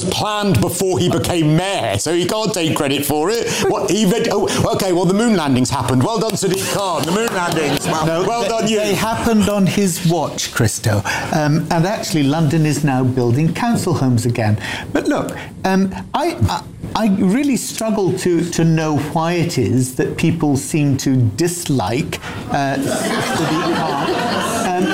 planned before he became mayor, so he can't take credit for it. Well, the moon landings happened. Well done, Sadiq Khan. The moon landings. Well done, you. They happened on his watch, Christo. And actually, London is now building council homes again. But look, I really struggle to know why it is that people seem to dislike Sadiq Khan.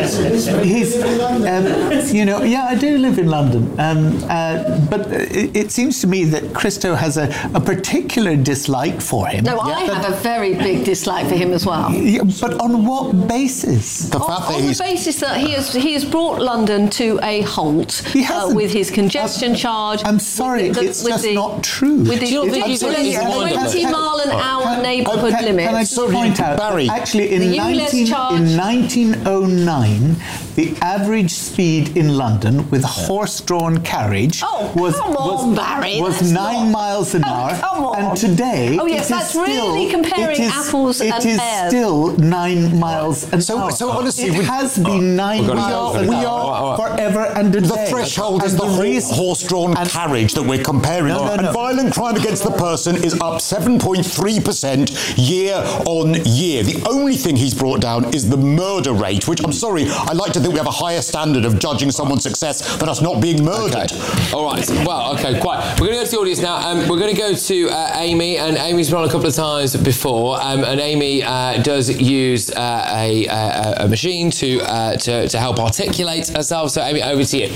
I do live in London, but it seems to me that Christo has a particular dislike for him. No, I have a very big dislike for him as well. Yeah, but on what basis? On the basis that he has brought London to a halt with his congestion charge. I'm sorry, it's just not true. With the 20 mile an hour neighbourhood limit. Can I just point out, Barry, actually in 1909, the average speed in London with horse-drawn carriage was 9 miles an hour. Come on. And today, that's really comparing apples and pears. It is still 9 miles an hour. So honestly, it has been 9 miles an hour forever and a day. The threshold is the horse-drawn carriage that we're comparing. And violent crime against the person is up 7.3% year on year. The only thing he's brought down is the murder rate, which I'm sorry, I like to think we have a higher standard of judging someone's success than us not being murdered. Okay. All right. Well, okay, quite. We're going to go to the audience now. We're going to go to Amy, and Amy's been on a couple of times before, and Amy does use a machine to help articulate herself. So, Amy, over to you.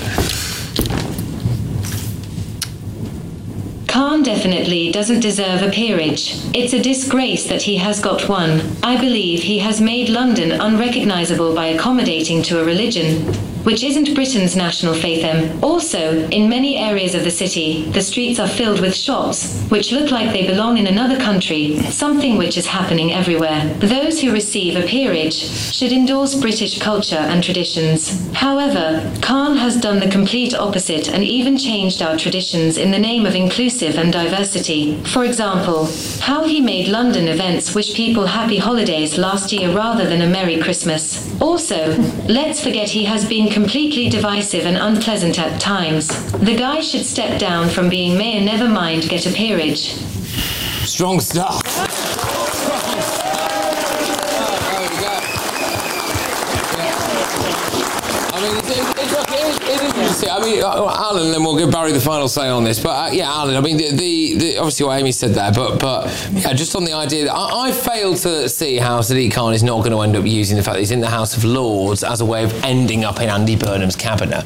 Khan definitely doesn't deserve a peerage. It's a disgrace that he has got one. I believe he has made London unrecognisable by accommodating to a religion which isn't Britain's national faith. Also, in many areas of the city, the streets are filled with shops, which look like they belong in another country, something which is happening everywhere. Those who receive a peerage should endorse British culture and traditions. However, Khan has done the complete opposite and even changed our traditions in the name of inclusive and diversity. For example, how he made London events wish people happy holidays last year rather than a Merry Christmas. Also, let's forget he has been completely divisive and unpleasant at times. The guy should step down from being mayor, never mind get a peerage. Strong stuff. I mean, Alan, then we'll give Barry the final say on this. But Alan, I mean, the obviously what Amy said there, but just on the idea that I fail to see how Sadiq Khan is not going to end up using the fact that he's in the House of Lords as a way of ending up in Andy Burnham's cabinet.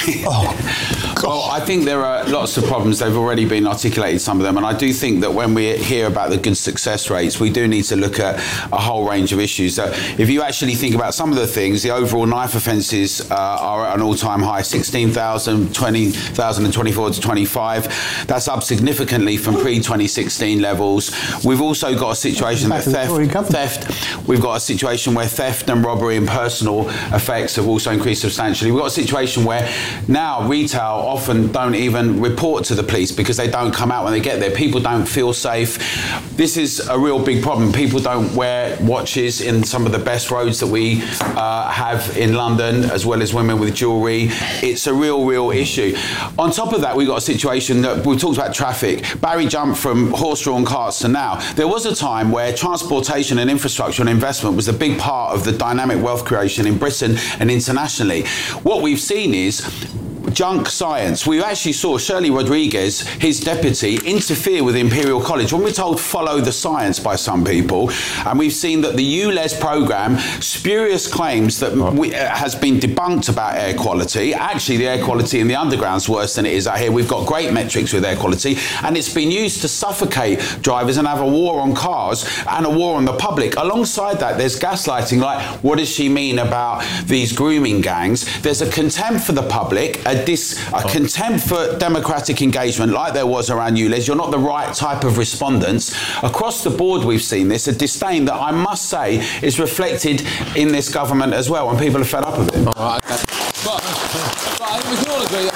Well, I think there are lots of problems. They've already been articulated, some of them, and I do think that when we hear about the good success rates, we do need to look at a whole range of issues. If you actually think about some of the things, the overall knife offences are at an all-time high, 16,000, 20,000 and 24 to 25. That's up significantly from pre-2016 levels. We've also got a situation that we've got a situation where theft and robbery and personal effects have also increased substantially. We've got a situation where now retail often don't even report to the police because they don't come out when they get there. People don't feel safe. This is a real big problem. People don't wear watches in some of the best roads that we have in London, as well as women with jewellery. It's a real issue. On top of that, we've got a situation that we talked about traffic. Barry jumped from horse-drawn carts to now. There was a time where transportation and infrastructure and investment was a big part of the dynamic wealth creation in Britain and internationally. What we've seen is junk science. We actually saw Shirley Rodriguez, his deputy, interfere with Imperial College when we're told follow the science by some people. And we've seen that the ULEZ programme, spurious claims that has been debunked about air quality. Actually, the air quality in the underground's worse than it is out here. We've got great metrics with air quality, and it's been used to suffocate drivers and have a war on cars and a war on the public. Alongside that, there's gaslighting, like, what does she mean about these grooming gangs? There's a contempt for the public, a contempt for democratic engagement like there was around ULEZ. You're not the right type of respondents. Across the board we've seen this, a disdain that I must say is reflected in this government as well, and people are fed up of it. All right, okay. But I think we can all agree that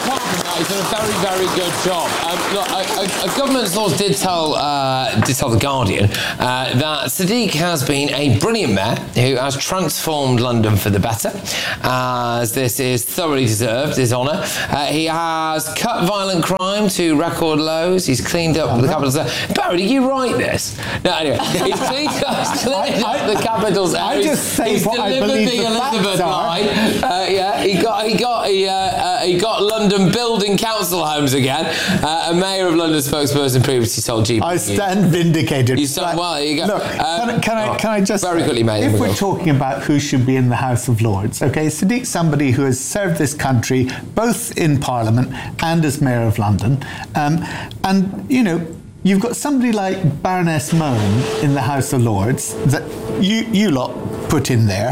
apart from that, he's done a very, very good job. Look, a government source did tell The Guardian that Sadiq has been a brilliant mayor who has transformed London for the better, as this is thoroughly deserved, his honour. He has cut violent crime to record lows. He's cleaned up the capital's... Barry, did you write this? No, anyway. He's cleaned up the capital's... I just say what I believe the Elizabeth line. He got London building council homes again. A mayor of London spokesperson previously told GBnews. I stand vindicated. You stand, well, there you go. Look, can I just very quickly, mate? If we're talking about who should be in the House of Lords, okay, Sadiq's somebody who has served this country both in Parliament and as Mayor of London, and you know. You've got somebody like Baroness Mone in the House of Lords that you lot put in there.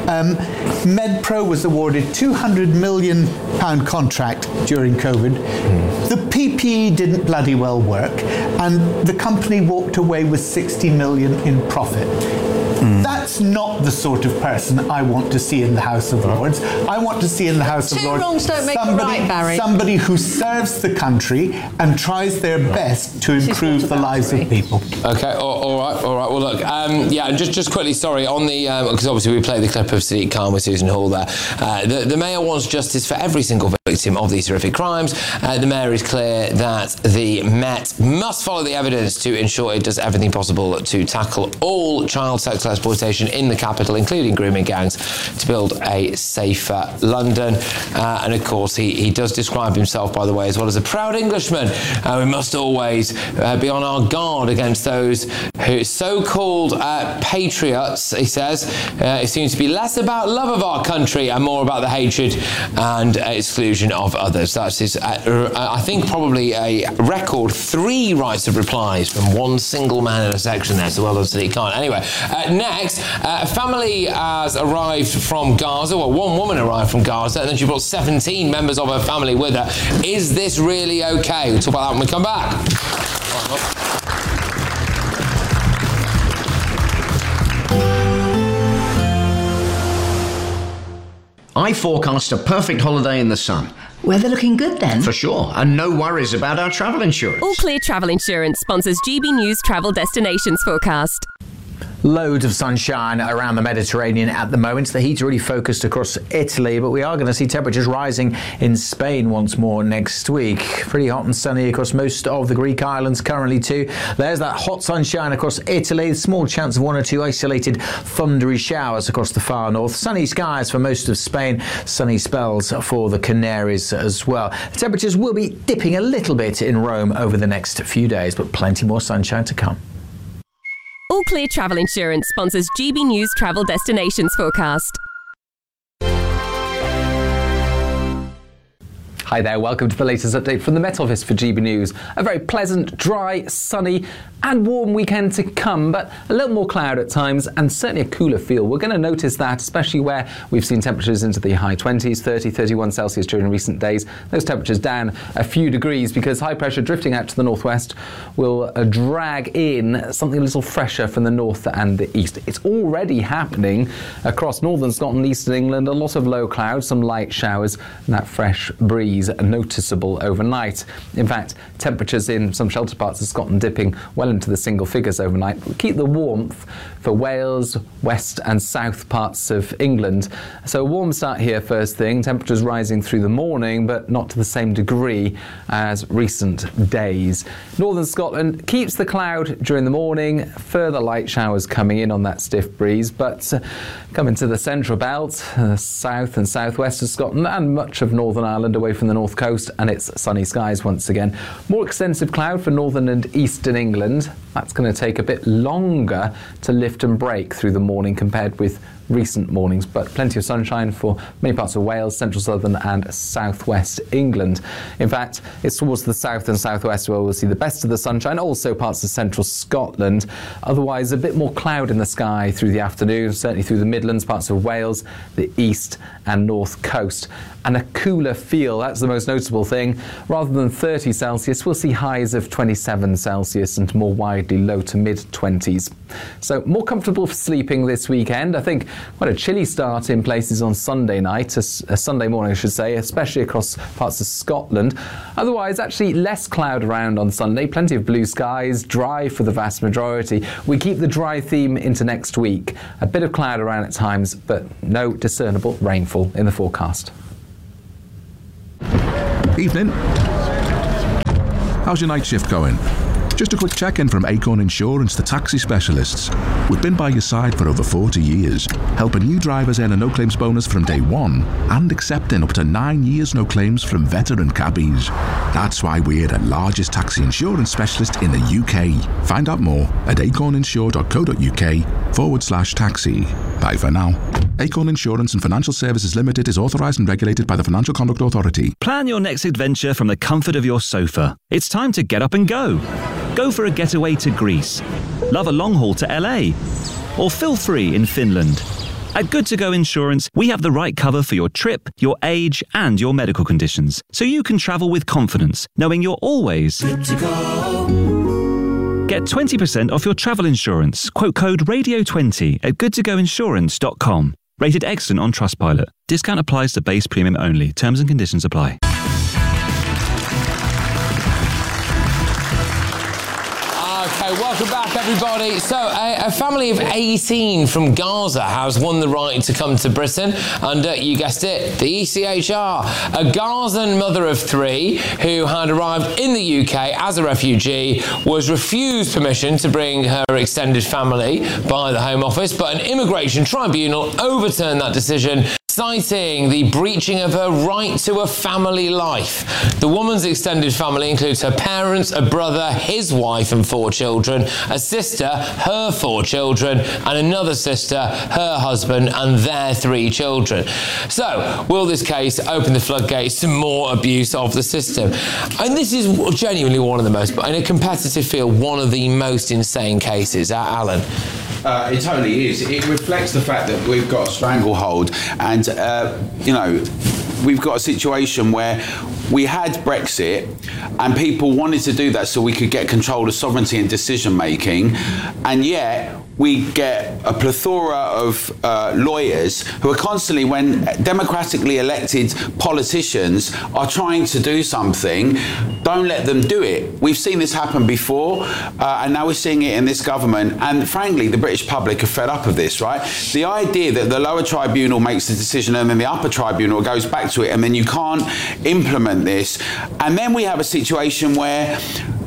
MedPro was awarded £200 million contract during COVID. The PPE didn't bloody well work, and the company walked away with 60 million in profit. That's not the sort of person I want to see in the House of Lords. I want to see in the House of Lords two wrongs don't make a right, Barry. Somebody who serves the country and tries their best to improve the lives of people. Okay, all right. Well, look, just quickly, sorry, on the because obviously we played the clip of Sadiq Khan with Susan Hall there. The mayor wants justice for every single victim of these horrific crimes. The mayor is clear that the Met must follow the evidence to ensure it does everything possible to tackle all child sexual exploitation in the capital, including grooming gangs, to build a safer London. And of course, he does describe himself, by the way, as well as a proud Englishman. We must always be on our guard against those who so-called patriots, he says. It seems to be less about love of our country and more about the hatred and exclusion of others. That's his, I think, probably a record 3 rights of replies from one single man in a section there. So well done, Sadiq Khan. Anyway, next, a family has arrived from Gaza. Well, one woman arrived from Gaza, and then she brought 17 members of her family with her. Is this really okay? We'll talk about that when we come back. I forecast a perfect holiday in the sun. Weather looking good then? For sure, and no worries about our travel insurance. All Clear Travel Insurance sponsors GB News Travel Destinations Forecast. Loads of sunshine around the Mediterranean at the moment. The heat's really focused across Italy, but we are going to see temperatures rising in Spain once more next week. Pretty hot and sunny across most of the Greek islands currently too. There's that hot sunshine across Italy. Small chance of 1 or 2 isolated thundery showers across the far north. Sunny skies for most of Spain. Sunny spells for the Canaries as well. The temperatures will be dipping a little bit in Rome over the next few days, but plenty more sunshine to come. All Clear Travel Insurance sponsors GB News Travel Destinations Forecast. Hi there, welcome to the latest update from the Met Office for GB News. A very pleasant, dry, sunny and warm weekend to come, but a little more cloud at times and certainly a cooler feel. We're going to notice that, especially where we've seen temperatures into the high 20s, 30, 31 Celsius during recent days. Those temperatures down a few degrees because high pressure drifting out to the northwest will drag in something a little fresher from the north and the east. It's already happening across northern Scotland, eastern England. A lot of low clouds, some light showers, and that fresh breeze noticeable overnight. In fact, temperatures in some sheltered parts of Scotland dipping well into the single figures overnight. We'll keep the warmth for Wales, west and south parts of England. So a warm start here first thing. Temperatures rising through the morning, but not to the same degree as recent days. Northern Scotland keeps the cloud during the morning. Further light showers coming in on that stiff breeze, but coming to the central belt, south and southwest of Scotland and much of Northern Ireland away from the north coast, and it's sunny skies once again. More extensive cloud for northern and eastern England. That's going to take a bit longer to lift and break through the morning compared with recent mornings, but plenty of sunshine for many parts of Wales, central southern and southwest England. In fact, it's towards the south and southwest where we'll see the best of the sunshine, also parts of central Scotland. Otherwise, a bit more cloud in the sky through the afternoon, certainly through the Midlands, parts of Wales, the east and north coast. and a cooler feel. That's the most noticeable thing. Rather than 30 Celsius, we'll see highs of 27 Celsius and more widely low to mid-20s. So more comfortable for sleeping this weekend. I think quite a chilly start in places on Sunday night, a Sunday morning I should say, especially across parts of Scotland. Otherwise, actually less cloud around on Sunday, plenty of blue skies, dry for the vast majority. We keep the dry theme into next week. A bit of cloud around at times, but no discernible rainfall in the forecast. Evening. How's your night shift going? Just a quick check-in from Acorn Insurance, the taxi specialists. We've been by your side for over 40 years, helping new drivers earn a no-claims bonus from day one and accepting up to 9 years no claims from veteran cabbies. That's why we're the largest taxi insurance specialist in the UK. Find out more at acorninsure.co.uk/taxi. Bye for now. Acorn Insurance and Financial Services Limited is authorised and regulated by the Financial Conduct Authority. Plan your next adventure from the comfort of your sofa. It's time to get up and go. Go for a getaway to Greece. Love a long haul to LA. Or feel free in Finland. At Good To Go Insurance, we have the right cover for your trip, your age, and your medical conditions, so you can travel with confidence, knowing you're always good to go. Get 20% off your travel insurance. Quote code RADIO20 at goodtogoinsurance.com. Rated excellent on Trustpilot. Discount applies to base premium only. Terms and conditions apply. Okay, welcome back, everybody. So, a family of 18 from Gaza has won the right to come to Britain under, you guessed it, the ECHR. A Gazan mother of 3 who had arrived in the UK as a refugee was refused permission to bring her extended family by the Home Office, but an immigration tribunal overturned that decision, citing the breaching of her right to a family life. The woman's extended family includes her parents, a brother, his wife and 4 children, a sister, her 4 children, and another sister, her husband, and their 3 children. So, will this case open the floodgates to more abuse of the system? And this is genuinely one of the most, in a competitive field, one of the most insane cases. Alan? It totally is. It reflects the fact that we've got a stranglehold and, we've got a situation where we had Brexit and people wanted to do that so we could get control of sovereignty and decision making, and yet we get a plethora of lawyers who are constantly, when democratically elected politicians are trying to do something, don't let them do it. We've seen this happen before, and now we're seeing it in this government, and frankly the British public are fed up of this, right? The idea that the lower tribunal makes the decision and then the upper tribunal goes back to it and then you can't implement this, and then we have a situation where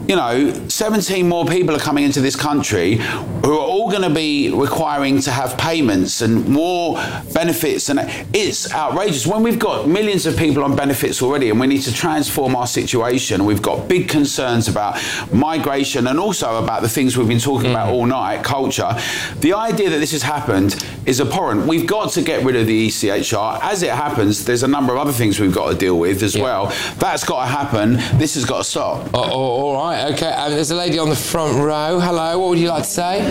17 more people are coming into this country who are all going to be requiring to have payments and more benefits, and it's outrageous when we've got millions of people on benefits already and we need to transform our situation. We've got big concerns about migration and also about the things we've been talking about all night, culture. The idea that this has happened is abhorrent. We've got to get rid of the ECHR. As it happens, there's a number of other things we've got to deal with as well. That's got to happen. This has got to stop. All right. Okay, there's a lady on the front row. Hello, what would you like to say?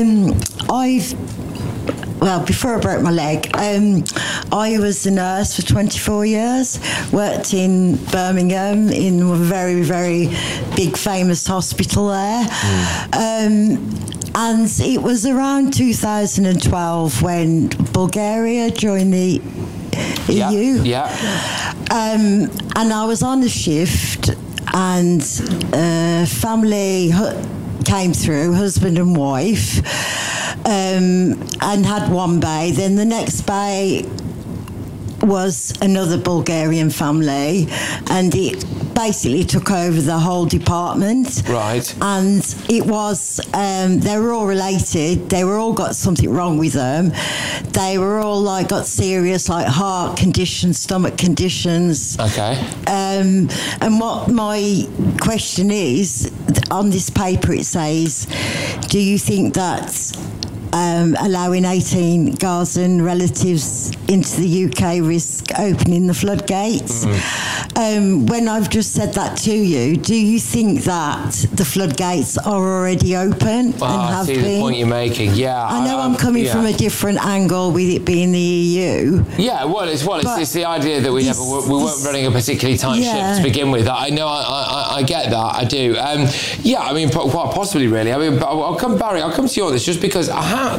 Before I broke my leg, I was a nurse for 24 years, worked in Birmingham in a very, very big famous hospital there. And it was around 2012 when Bulgaria joined the EU. And I was on a shift and family came through, husband and wife, and had one bay. Then the next bay was another Bulgarian family, and it basically took over the whole department. Right. And it was, they were all related. They were all got something wrong with them. They were all got serious heart conditions, stomach conditions. Okay. And what my question is, on this paper it says, do you think that allowing 18 Gazan relatives into the UK risk opening the floodgates? when I've just said that to you, do you think that the floodgates are already open and have I see been? the point you're making. Yeah, I know I'm coming from a different angle with it being the EU. Yeah, it's the idea that we weren't running a particularly tight ship to begin with. I know, I get that, I do. Quite possibly, really. I mean, but I'll come to you on this just because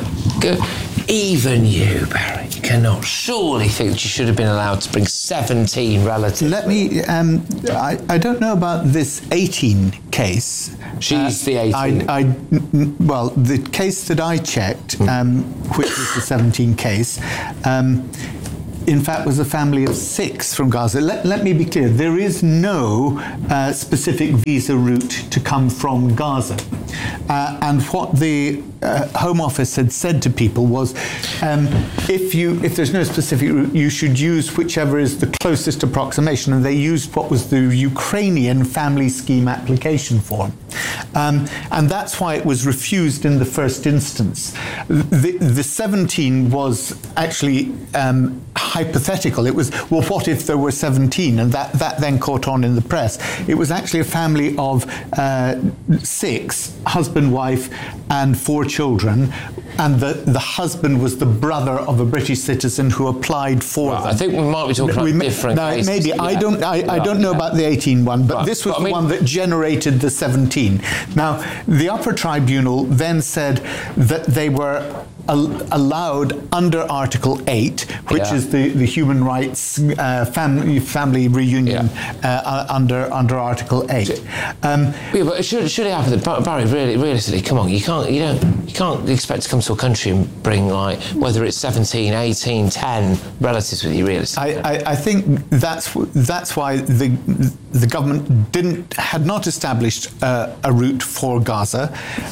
even you, Barry, cannot surely think that you should have been allowed to bring 17 relatives. Let me. I don't know about this 18 case. She's the 18. Well, the case that I checked, which was the 17 case, in fact, was a family of 6 from Gaza. Let me be clear. There is no specific visa route to come from Gaza. And what the Home Office had said to people was, if there's no specific route, you should use whichever is the closest approximation. And they used what was the Ukrainian family scheme application form. And that's why it was refused in the first instance. The 17 was actually hypothetical. It was, well, what if there were 17? And that then caught on in the press. It was actually a family of 6, husband, wife, and 4 children. And the husband was the brother of a British citizen who applied for them. I think we might be talking about different cases. Maybe. Yeah. I don't know about the 18 one, but this was the one that generated the 17. Now, the upper tribunal then said that they were allowed under Article 8, which is the human rights family reunion under Article 8. But should it happen? Barry, really, realistically, come on, you can't expect to come to a country and bring, like, whether it's 17, 18, 10 relatives with you, realistically. I think that's why the government had not established a route for Gaza.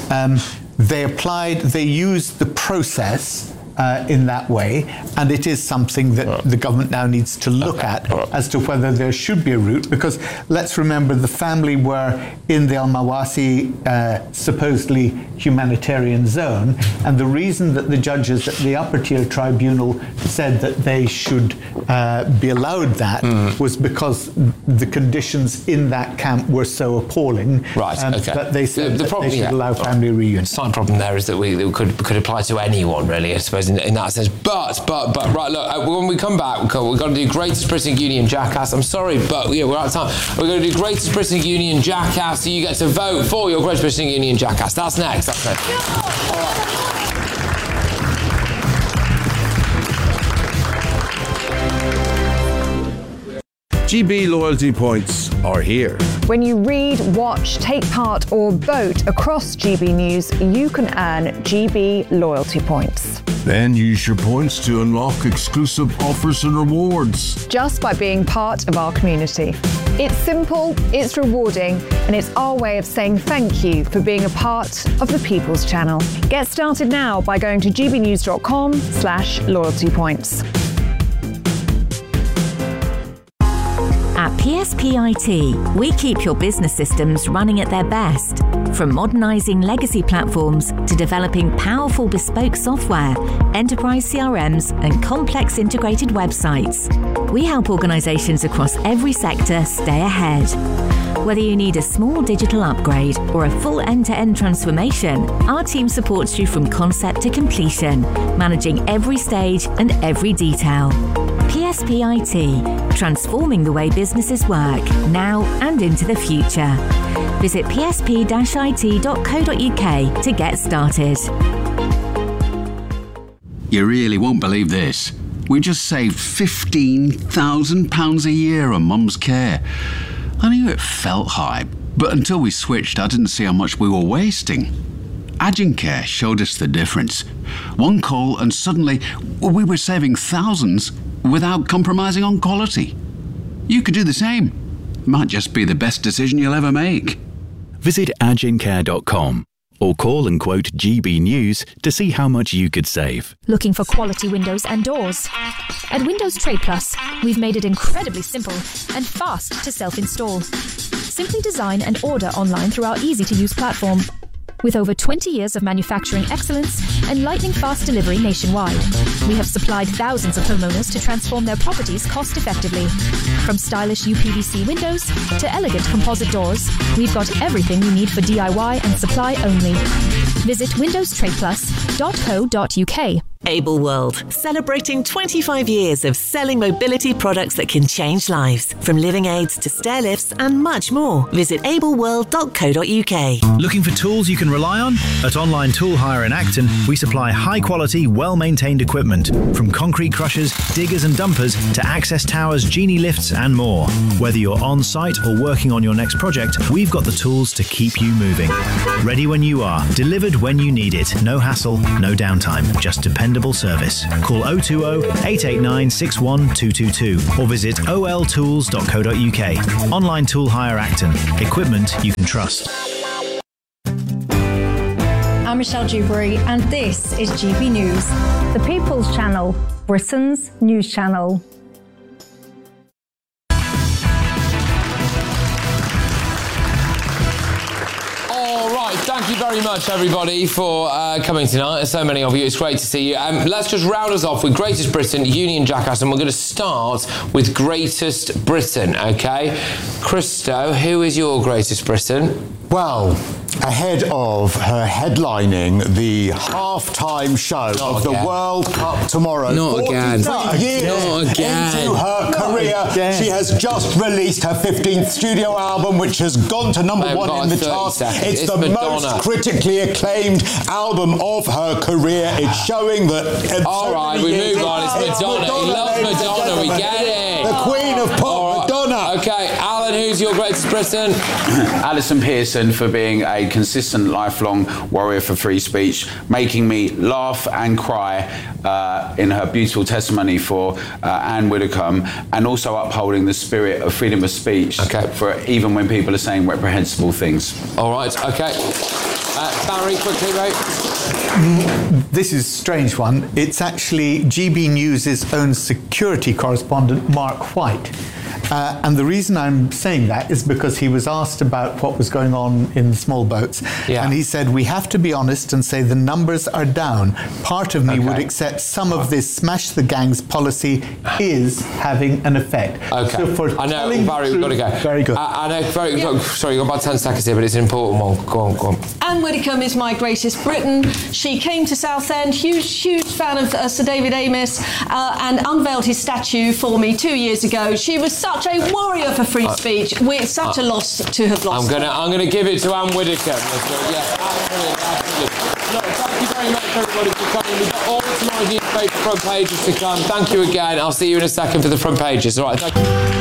They used the process in that way, and it is something that the government now needs to look at as to whether there should be a route, because let's remember the family were in the Al-Mawasi supposedly humanitarian zone, and the reason that the judges at the upper tier tribunal said that they should be allowed that was because the conditions in that camp were so appalling that they said they should allow family reunion. The slight problem there is that we could apply to anyone, really, I suppose, in that sense. But right, look, when we come back, we've got to do Greatest Britain Union Jackass. I'm sorry, but we're out of time. We're going to do Greatest Britain Union Jackass, so you get to vote for your Greatest Britain Union Jackass. That's next. All right. GB loyalty points are here. When you read, watch, take part or vote across GB News, you can earn GB loyalty points. Then use your points to unlock exclusive offers and rewards. Just by being part of our community. It's simple, it's rewarding, and it's our way of saying thank you for being a part of the People's Channel. Get started now by going to gbnews.com/loyalty points. At PSP IT, we keep your business systems running at their best. From modernising legacy platforms to developing powerful bespoke software, enterprise CRMs and complex integrated websites, we help organisations across every sector stay ahead. Whether you need a small digital upgrade or a full end-to-end transformation, our team supports you from concept to completion, managing every stage and every detail. PSP IT, transforming the way businesses work, now and into the future. Visit psp-it.co.uk to get started. You really won't believe this. We just saved £15,000 a year on Mum's care. I knew it felt high, but until we switched, I didn't see how much we were wasting. Agincare showed us the difference. One call and suddenly we were saving thousands without compromising on quality. You could do the same. Might just be the best decision you'll ever make. Visit agincare.com or call and quote GB News to see how much you could save. Looking for quality windows and doors? At Windows Trade Plus, we've made it incredibly simple and fast to self-install. Simply design and order online through our easy-to-use platform. With over 20 years of manufacturing excellence and lightning fast delivery nationwide, we have supplied thousands of homeowners to transform their properties cost effectively. From stylish UPVC windows to elegant composite doors, we've got everything you need for DIY and supply only. Visit windowstradeplus.co.uk. Able World, celebrating 25 years of selling mobility products that can change lives, from living aids to stair lifts and much more. Visit ableworld.co.uk. Looking for tools you can rely on? At Online Tool Hire in Acton, we supply high-quality, well-maintained equipment, from concrete crushers, diggers and dumpers to access towers, genie lifts and more. Whether you're on-site or working on your next project, we've got the tools to keep you moving. Ready when you are, delivered when you need it. No hassle, no downtime, just dependable service. Call 020-889-61222 or visit oltools.co.uk. Online Tool Hire Acton. Equipment you can trust. I'm Michelle Dewberry and this is GB News. The People's Channel, Britain's news channel. Thank you very much, everybody, for coming tonight. So many of you. It's great to see you. Let's just round us off with Greatest Britain, Union Jackass, and we're going to start with Greatest Britain, OK? Christo, who is your Greatest Britain? Well, ahead of her headlining the half-time show of the World Cup tomorrow. Not again. Years Not again. into her career, she has just released her 15th studio album, which has gone to number one in the charts. It's the most critically acclaimed album of her career. It's showing that... All right, we move on. It's Madonna. He loves Madonna. We get it. The Queen of Pop, Madonna. OK, Alan, who's your Greatest Britain? Alison Pearson, for being a consistent, lifelong warrior for free speech, making me laugh and cry in her beautiful testimony for Anne Widdecombe, and also upholding the spirit of freedom of speech for even when people are saying reprehensible things. All right, OK. Barry, quickly, mate. This is a strange one. It's actually GB News' own security correspondent, Mark White. And the reason I'm saying that is because he was asked about what was going on in the small boats. Yeah. And he said, we have to be honest and say the numbers are down. Part of me would accept some of this smash the gangs policy is having an effect. Okay. So for I know, Barry, we've got to go. Very good. I know, sorry, you've got about 10 seconds here, but it's an important one. Go on. Anne Widdecombe is my Greatest Britain. She came to Southend, huge fan of Sir David Amis, and unveiled his statue for me 2 years ago. She was such a warrior for free speech. It's such a loss to have lost. I'm gonna give it to Anne Widdecombe. Yeah, absolutely. No, thank you very much, everybody, for coming. We've got all tomorrow's newspaper front pages to come. Thank you again. I'll see you in a second for the front pages. All right. Thank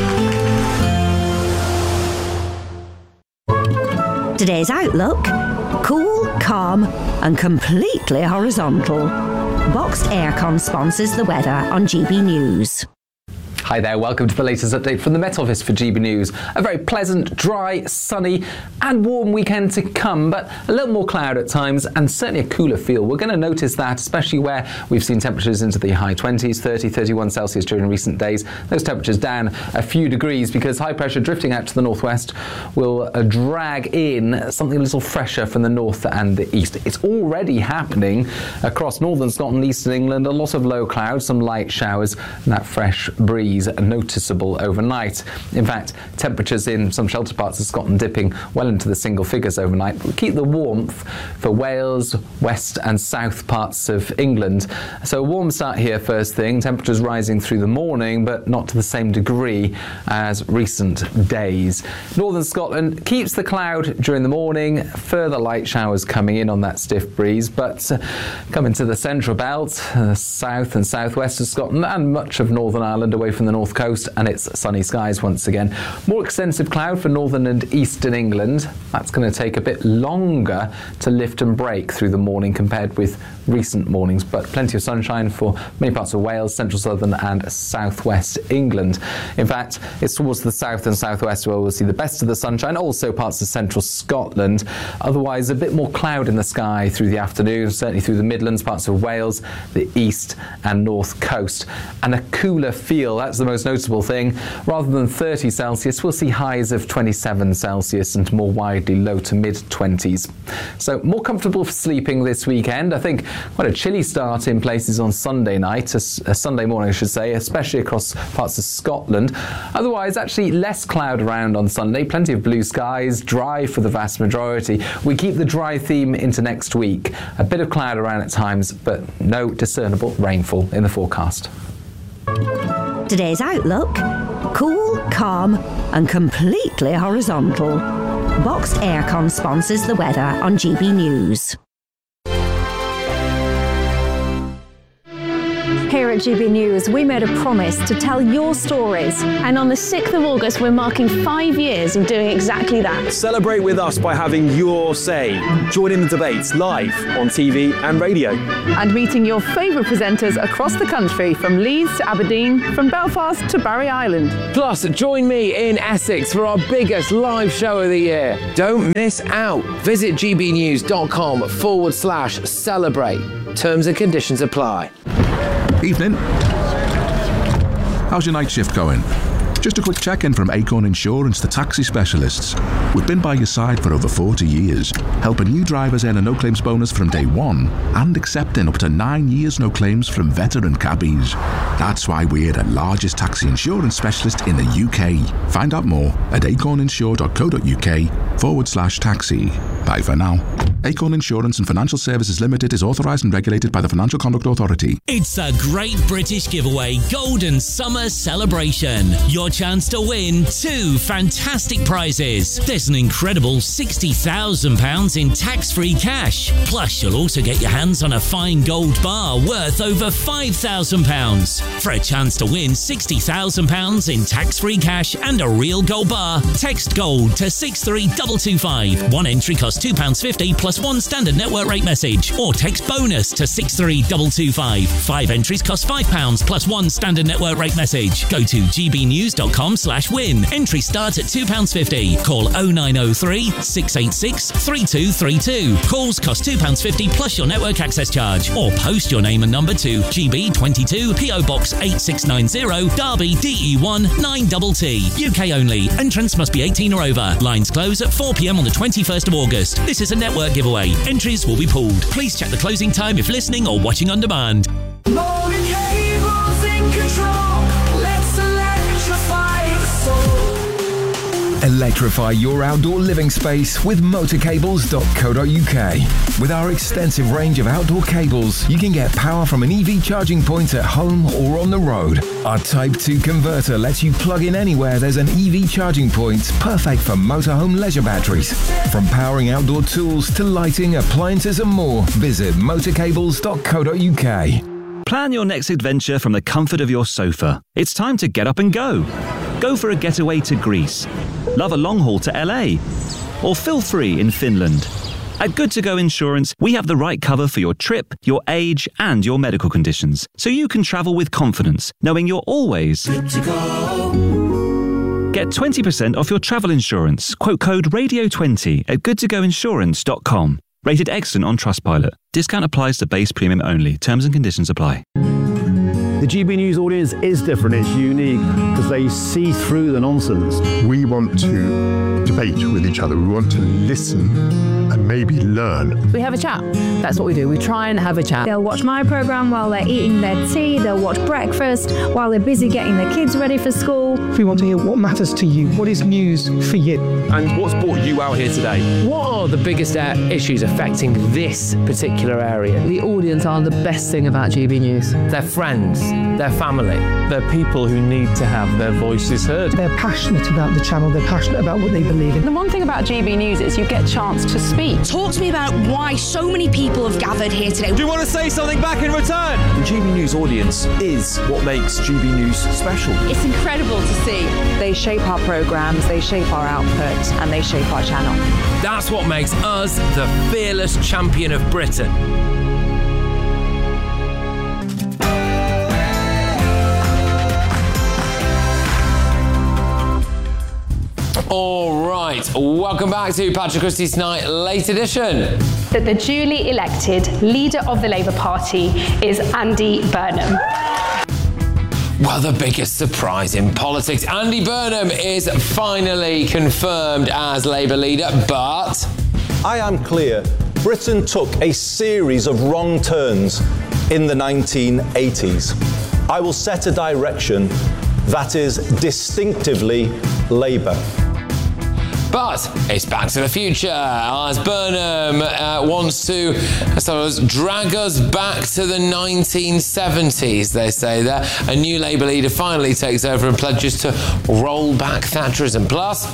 you. Today's outlook: cool, calm, and completely horizontal. Boxed Aircon sponsors the weather on GB News. Hi there, welcome to the latest update from the Met Office for GB News. A very pleasant, dry, sunny and warm weekend to come, but a little more cloud at times and certainly a cooler feel. We're going to notice that, especially where we've seen temperatures into the high 20s, 30, 31 Celsius during recent days. Those temperatures down a few degrees because high pressure drifting out to the northwest will drag in something a little fresher from the north and the east. It's already happening across northern Scotland, eastern England. A lot of low clouds, some light showers, and that fresh breeze noticeable overnight. In fact, temperatures in some sheltered parts of Scotland dipping well into the single figures overnight. We'll keep the warmth for Wales, west and south parts of England. So a warm start here first thing. Temperatures rising through the morning, but not to the same degree as recent days. Northern Scotland keeps the cloud during the morning. Further light showers coming in on that stiff breeze, but coming to the central belt, south and southwest of Scotland and much of Northern Ireland away from the north coast, and it's sunny skies once again. More extensive cloud for northern and eastern England. That's going to take a bit longer to lift and break through the morning compared with recent mornings, but plenty of sunshine for many parts of Wales, central southern and southwest England. In fact, it's towards the south and southwest where we'll see the best of the sunshine, also parts of central Scotland. Otherwise, a bit more cloud in the sky through the afternoon, certainly through the Midlands, parts of Wales, the east and north coast, and a cooler feel. That's That's the most noticeable thing. Rather than 30 Celsius, we'll see highs of 27 Celsius and more widely low to mid-20s. So more comfortable for sleeping this weekend. I think quite a chilly start in places on Sunday night, a Sunday morning I should say, especially across parts of Scotland. Otherwise, actually less cloud around on Sunday, plenty of blue skies, dry for the vast majority. We keep the dry theme into next week. A bit of cloud around at times, but no discernible rainfall in the forecast. Today's outlook: cool, calm and completely horizontal. Boxed Aircon sponsors the weather on GB News. Here at GB News, we made a promise to tell your stories. And on the 6th of August, we're marking 5 years of doing exactly that. Celebrate with us by having your say. Join in the debates live on TV and radio. And meeting your favourite presenters across the country, from Leeds to Aberdeen, from Belfast to Barry Island. Plus, join me in Essex for our biggest live show of the year. Don't miss out. Visit gbnews.com/celebrate. Terms and conditions apply. Evening. How's your night shift going? Just a quick check-in from Acorn Insurance, the taxi specialists. We've been by your side for over 40 years, helping new drivers earn a no-claims bonus from day one and accepting up to 9 years no claims from veteran cabbies. That's why we're the largest taxi insurance specialist in the UK. Find out more at acorninsure.co.uk/taxi. Bye for now. Acorn Insurance and Financial Services Limited is authorised and regulated by the Financial Conduct Authority. It's a Great British Giveaway Golden Summer Celebration. Your chance to win 2 fantastic prizes. There's an incredible £60,000 in tax-free cash. Plus, you'll also get your hands on a fine gold bar worth over £5,000. For a chance to win £60,000 in tax-free cash and a real gold bar, text GOLD to 63225. One entry costs £2.50 plus 1 standard network rate message, or text BONUS to 63225. 5 entries cost £5 plus 1 standard network rate message. Go to gbnews.com/win. Entry starts at £2.50. Call 0903 686 3232. Calls cost £2.50 plus your network access charge, or post your name and number to GB22 PO Box 8690 Derby DE1 9TT. UK only. Entrance must be 18 or over. Lines close at 4 p.m. on the 21st of August. This is a network giveaway. Entries will be pulled. Please check the closing time if listening or watching on demand. Motor cables in control. Let's electrify the soul. Electrify your outdoor living space with motorcables.co.uk. With our extensive range of outdoor cables, you can get power from an EV charging point at home or on the road. Our Type 2 converter lets you plug in anywhere there's an EV charging point, perfect for motorhome leisure batteries. From powering outdoor tools to lighting, appliances and more, visit motorcables.co.uk. Plan your next adventure from the comfort of your sofa. It's time to get up and go. Go for a getaway to Greece. Love a long haul to LA. Or feel free in Finland. At Good To Go Insurance, we have the right cover for your trip, your age, and your medical conditions, so you can travel with confidence, knowing you're always good to go. Get 20% off your travel insurance. Quote code RADIO20 at goodtogoinsurance.com. Rated excellent on Trustpilot. Discount applies to base premium only. Terms and conditions apply. The GB News audience is different, it's unique, because they see through the nonsense. We want to debate with each other, we want to listen and maybe learn. We have a chat. That's what we do. We try and have a chat. They'll watch my programme while they're eating their tea, they'll watch breakfast while they're busy getting their kids ready for school. We want to hear what matters to you, what is news for you. And what's brought you out here today? What are the biggest issues affecting this particular area? The audience are the best thing about GB News. Their friends, their family. They're people who need to have their voices heard. They're passionate about the channel, they're passionate about what they believe in. The one thing about GB News is you get a chance to speak. Talk to me about why so many people have gathered here today. Do you want to say something back in return? The GB News audience is what makes GB News special. It's incredible to see. They shape our programmes, they shape our output, and they shape our channel. That's what makes us the fearless champion of Britain. All right, welcome back to Patrick Christie's Tonight Late Edition. That the duly elected leader of the Labour Party is Andy Burnham. Well, the biggest surprise in politics. Andy Burnham is finally confirmed as Labour leader, but... I am clear. Britain took a series of wrong turns in the 1980s. I will set a direction that is distinctively Labour. But it's Back to the Future, as Burnham wants to, I suppose, drag us back to the 1970s, they say there. A new Labour leader finally takes over and pledges to roll back Thatcherism. Plus...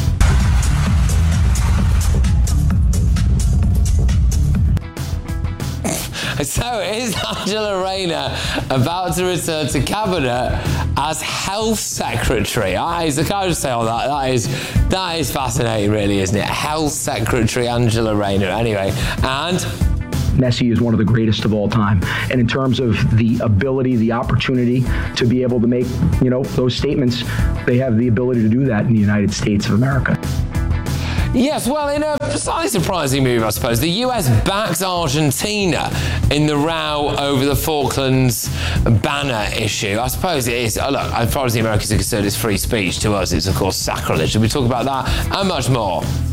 So is Angela Rayner about to return to Cabinet as Health Secretary? I can't just say all that. That is fascinating, really, isn't it? Health Secretary Angela Rayner. Anyway, and... Messi is one of the greatest of all time. And in terms of the ability, the opportunity to be able to make, those statements, they have the ability to do that in the United States of America. Yes, well, in a slightly surprising move, I suppose, the US backs Argentina in the row over the Falklands banner issue. I suppose it is, look, as far as the Americans are concerned, it's free speech. To us, it's, of course, sacrilege. And we talk about that and much more